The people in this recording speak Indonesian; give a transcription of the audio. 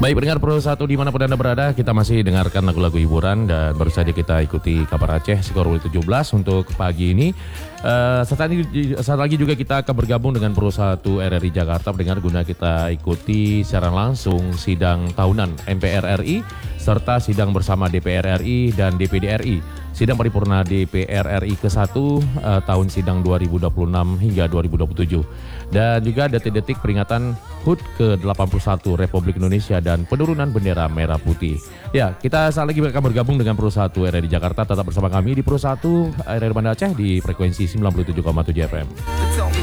Baik, pendengar Pro 1 dimanapun Anda berada, kita masih dengarkan lagu-lagu hiburan dan baru saja kita ikuti kabar Aceh skor U17 untuk pagi ini. Saat lagi juga kita akan bergabung dengan Pro 1 RRI Jakarta pendengar guna kita ikuti secara langsung sidang tahunan MPR RI serta sidang bersama DPR RI dan DPD RI. Sidang paripurna DPR RI ke-1 tahun sidang 2026 hingga 2027. Dan juga detik-detik peringatan HUT ke-81 Republik Indonesia dan penurunan bendera merah putih. Ya, kita saat lagi akan bergabung dengan Pro 1 RRI Jakarta. Tetap bersama kami di Pro 1 RRI Banda Aceh di frekuensi 97,7 FM.